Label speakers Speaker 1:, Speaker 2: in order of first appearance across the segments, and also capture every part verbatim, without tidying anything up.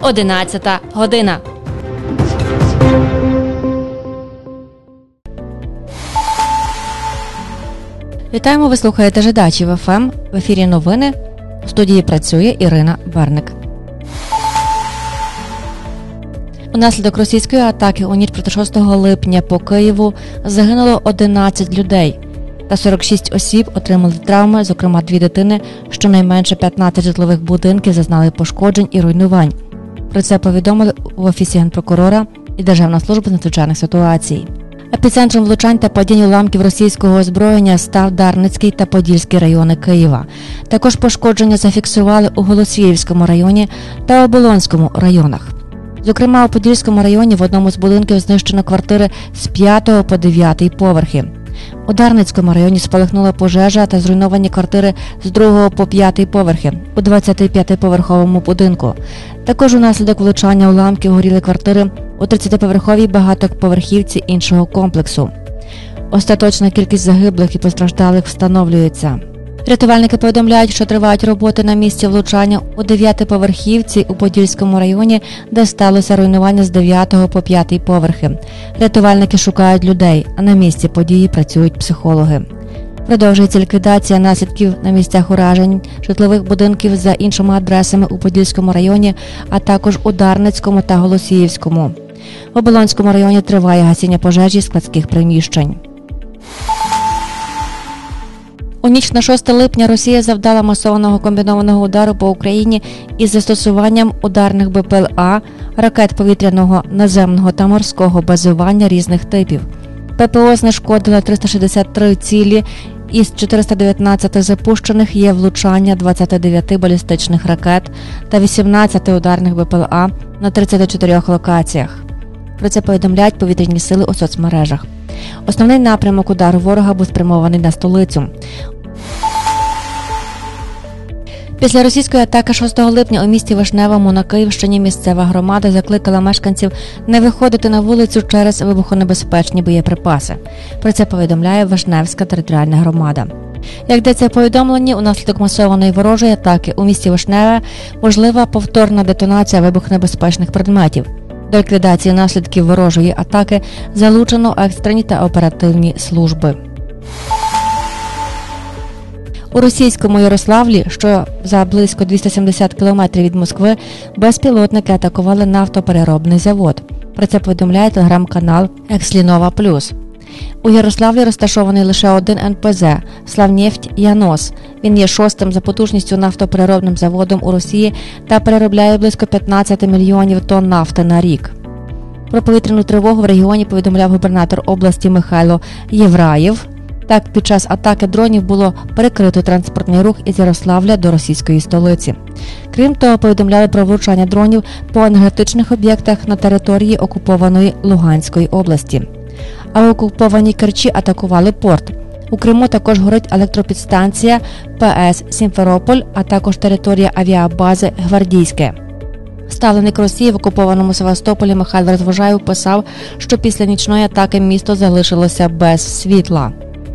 Speaker 1: одинадцята година. Вітаємо, ви слухаєте Жидачів еф ем. В ефірі новини. У студії працює Ірина Берник. Унаслідок російської атаки у ніч проти шостого липня по Києву загинуло одинадцять людей та сорок шість осіб отримали травми, зокрема дві дитини, щонайменше п'ятнадцять житлових будинків зазнали пошкоджень і руйнувань. Про це повідомили в Офісі Генпрокурора і Державна служба з надзвичайних ситуацій. Епіцентром влучань та падінь уламків російського озброєння став Дарницький та Подільський райони Києва. Також пошкодження зафіксували у Голосіївському районі та Оболонському районах. Зокрема, у Подільському районі в одному з будинків знищено квартири з п'ятого по дев'ятий поверхи. У Дарницькому районі спалахнула пожежа та зруйновані квартири з другого по п'ятий поверхи у двадцятип'ятиповерховому будинку. Також унаслідок влучання уламків горіли квартири у тридцятиповерховій багатоповерхівці іншого комплексу. Остаточна кількість загиблих і постраждалих встановлюється. Рятувальники повідомляють, що тривають роботи на місці влучання у дев'ятиповерхівці у Подільському районі, де сталося руйнування з дев'ятого по п'ятий поверхи. Рятувальники шукають людей, а на місці події працюють психологи. Продовжується ліквідація наслідків на місцях уражень житлових будинків за іншими адресами у Подільському районі, а також у Дарницькому та Голосіївському. В Оболонському районі триває гасіння пожежі складських приміщень. У ніч на шосте липня Росія завдала масованого комбінованого удару по Україні із застосуванням ударних бе пе ел а, ракет повітряного, наземного та морського базування різних типів. пе пе о знешкодила триста шістдесят три цілі, із чотириста дев'ятнадцяти запущених є влучання двадцяти дев'яти балістичних ракет та вісімнадцяти ударних бе пе ел а на тридцяти чотирьох локаціях. Про це повідомляють повітряні сили у соцмережах. Основний напрямок удару ворога був спрямований на столицю. Після російської атаки шостого липня у місті Вишневому на Київщині місцева громада закликала мешканців не виходити на вулицю через вибухонебезпечні боєприпаси. Про це повідомляє Вишневська територіальна громада. Як йдеться в повідомленні, унаслідок масованої ворожої атаки у місті Вишневе можлива повторна детонація вибухонебезпечних предметів. До ліквідації наслідків ворожої атаки залучено екстрені та оперативні служби. У російському Ярославлі, що за близько двісті сімдесят кілометрів від Москви, безпілотники атакували нафтопереробний завод. Про це повідомляє телеграм-канал «Екслінова плюс». У Ярославлі розташований лише один ен пе зе – «Славнефть Янос». Він є шостим за потужністю нафтопереробним заводом у Росії та переробляє близько п'ятнадцять мільйонів тонн нафти на рік. Про повітряну тривогу в регіоні повідомляв губернатор області Михайло Євраєв. Так, під час атаки дронів було перекрито транспортний рух із Ярославля до російської столиці. Крім того, повідомляли про влучання дронів по енергетичних об'єктах на території окупованої Луганської області. А в окупованій Керчі атакували порт. У Криму також горить електропідстанція пе ес «Сімферополь», а також територія авіабази «Гвардійське». Ставленик Росії в окупованому Севастополі Михайло Розвожаєв писав, що після нічної атаки місто залишилося без світла.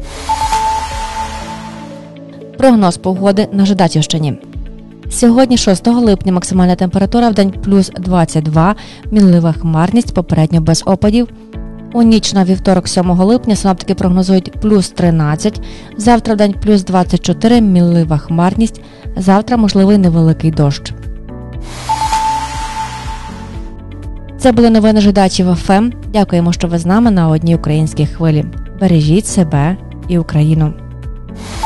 Speaker 1: Прогноз погоди на Жидачівщині. Сьогодні, шостого липня, максимальна температура в день плюс двадцять два, мінлива хмарність, попередньо без опадів. У ніч на вівторок, сьомого липня, синоптики прогнозують плюс тринадцять, завтра в день плюс двадцять чотири, мінлива хмарність, завтра можливий невеликий дощ. Це були новини Жидачів еф ем. Дякуємо, що ви з нами на одній українській хвилі. Бережіть себе і Україну.